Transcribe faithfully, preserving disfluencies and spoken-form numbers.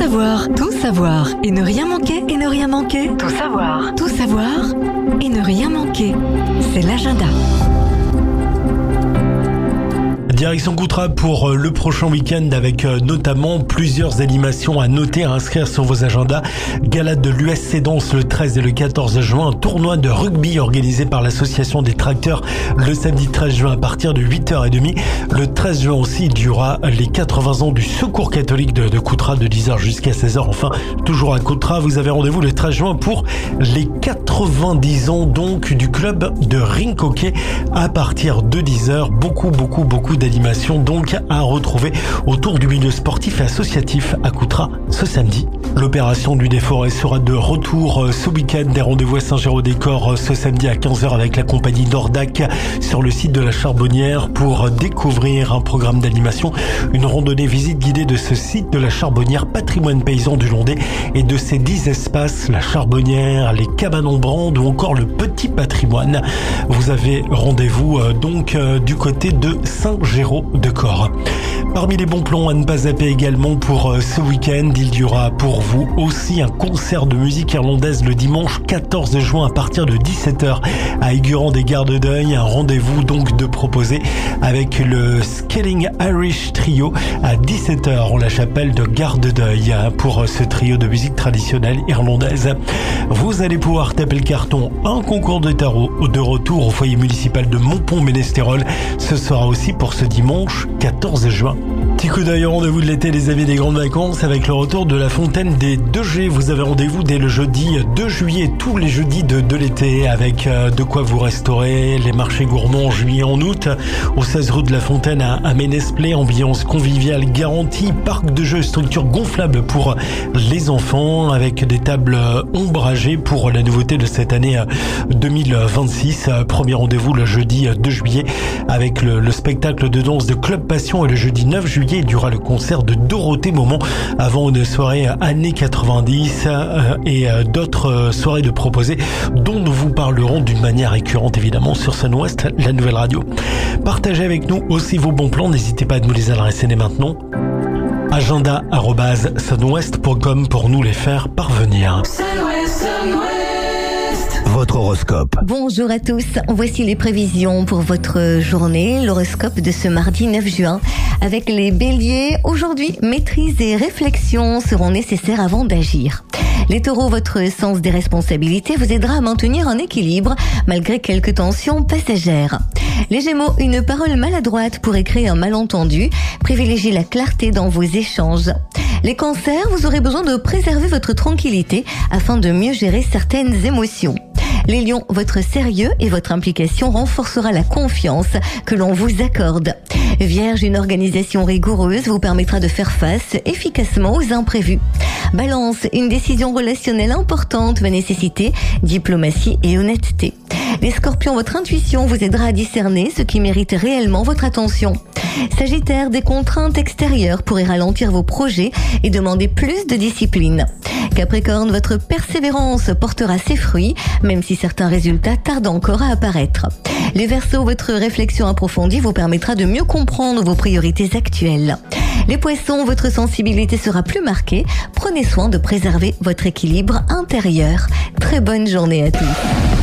savoir, tout savoir et ne rien manquer, et ne rien manquer. Tout savoir, tout savoir et ne rien manquer. C'est l'agenda. Direction Coutras pour le prochain week-end avec notamment plusieurs animations à noter, à inscrire sur vos agendas. Gala de l'U S C Danse le treize et le quatorze juin, un tournoi de rugby organisé par l'association des tracteurs le samedi treize juin à partir de huit heures trente. Le treize juin aussi, il y aura les quatre-vingts ans du Secours catholique de, de Coutras de dix heures jusqu'à seize heures. Enfin, toujours à Coutras, vous avez rendez-vous le treize juin pour les quatre-vingt-dix ans donc du club de rink hockey à partir de dix heures. Beaucoup, beaucoup, beaucoup d'animation donc à retrouver autour du milieu sportif et associatif à Coutras ce samedi. L'opération Nuit des Forêts sera de retour ce week-end. Des rendez-vous à Saint-Géraud-des-Corps ce samedi à quinze heures avec la compagnie Nordac sur le site de la Charbonnière pour découvrir un programme d'animation, une randonnée visite guidée de ce site de la Charbonnière, patrimoine paysan du Landais et de ses dix espaces, la Charbonnière, les cabanes en brande ou encore le petit patrimoine. Vous avez rendez-vous donc du côté de Saint-Géraud-de-Corps. Parmi les bons plans à ne pas zapper également pour ce week-end, il y aura pour vous aussi un concert de musique irlandaise le dimanche quatorze juin à partir de dix-sept heures à Aigurant des Gardes d'Oeil. Un rendez-vous donc de proposer avec le Skelling Irish Trio à dix-sept heures en la chapelle de Garde d'Oeil pour ce trio de musique traditionnelle irlandaise. Vous allez pouvoir taper le carton. Un concours de tarot de retour au foyer municipal de Montpont-Ménestérol. Ce sera aussi pour ce dimanche quatorze juin. Petit coup d'œil au rendez-vous de l'été, les amis des grandes vacances, avec le retour de la fontaine des deux G. Vous avez rendez-vous dès le jeudi deux juillet, tous les jeudis de, de l'été, avec euh, de quoi vous restaurer, les marchés gourmands en juillet, en août, au seize rue de la Fontaine à, à Ménesplay, ambiance conviviale garantie, parc de jeux, structure gonflable pour les enfants, avec des tables ombragées pour la nouveauté de cette année deux mille vingt-six. Premier rendez-vous le jeudi deux juillet, avec le, le spectacle de danse de Club Passion, et le jeudi neuf juillet, il y aura le concert de Dorothée Moment avant une soirée années quatre-vingt-dix euh, et euh, d'autres euh, soirées de proposées dont nous vous parlerons d'une manière récurrente évidemment sur Sun West, la nouvelle radio. Partagez avec nous aussi vos bons plans, n'hésitez pas à nous les adresser dès maintenant. agenda arobase sunwest point com pour nous les faire parvenir. Sunwest, Sunwest. Votre horoscope. Bonjour à tous, voici les prévisions pour votre journée, l'horoscope de ce mardi neuf juin. Avec les béliers, aujourd'hui, maîtrise et réflexion seront nécessaires avant d'agir. Les taureaux, votre sens des responsabilités vous aidera à maintenir un équilibre malgré quelques tensions passagères. Les gémeaux, une parole maladroite pourrait créer un malentendu. Privilégiez la clarté dans vos échanges. Les cancers, vous aurez besoin de préserver votre tranquillité afin de mieux gérer certaines émotions. Les lions, votre sérieux et votre implication renforcera la confiance que l'on vous accorde. Vierge, une organisation rigoureuse vous permettra de faire face efficacement aux imprévus. Balance, une décision relationnelle importante va nécessiter diplomatie et honnêteté. Les scorpions, votre intuition vous aidera à discerner ce qui mérite réellement votre attention. Sagittaire, des contraintes extérieures pourraient ralentir vos projets et demander plus de discipline. Capricorne, votre persévérance portera ses fruits, même si certains résultats tardent encore à apparaître. Les Verseaux, votre réflexion approfondie vous permettra de mieux comprendre vos priorités actuelles. Les Poissons, votre sensibilité sera plus marquée. Prenez soin de préserver votre équilibre intérieur. Très bonne journée à tous.